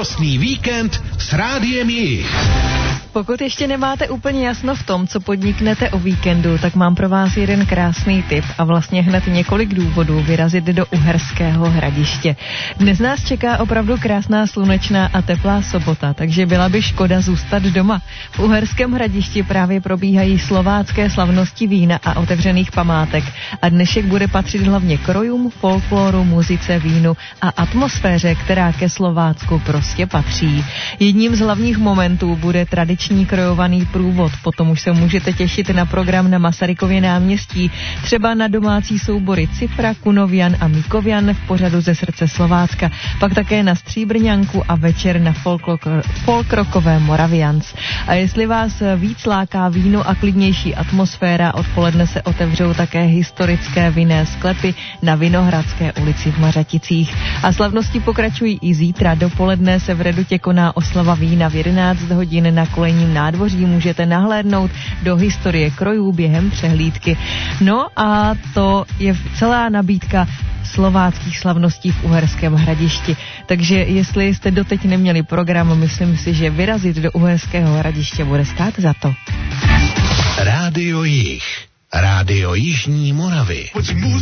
Radostný víkend s Rádiem Jich. Pokud ještě nemáte úplně jasno v tom, co podniknete o víkendu, tak mám pro vás jeden krásný tip a vlastně hned několik důvodů vyrazit do Uherského Hradiště. Dnes nás čeká opravdu krásná slunečná a teplá sobota, takže byla by škoda zůstat doma. V Uherském Hradišti právě probíhají slovácké slavnosti vína a otevřených památek a dnešek bude patřit hlavně krojům, folkloru, muzice, vínu a atmosféře, která ke Slovácku prostě patří. Jedním z hlavních momentů bude tradiční krojovaný průvod, potom už se můžete těšit na program na Masarykově náměstí, třeba na domácí soubory Cifra, Kunovian a Míkovian v pořadu Ze srdce Slovácka, pak také na Stříbrňanku a večer na folkrockové Moravians. A jestli vás víc láká víno a klidnější atmosféra, odpoledne se otevřou také historické vinné sklepy na Vinohradské ulici v Mařaticích. A slavnosti pokračují i zítra. Dopoledne se v Redutě koná oslava vína v 11 hodin na Kolejním nádvoří. Můžete nahlédnout do historie krojů během přehlídky. No a to je celá nabídka slováckých slavností v Uherském Hradišti. Takže jestli jste doteď neměli program, myslím si, že vyrazit do Uherského Hradiště bude stát za to. Rádio Jich. Rádio Jižní Moravy.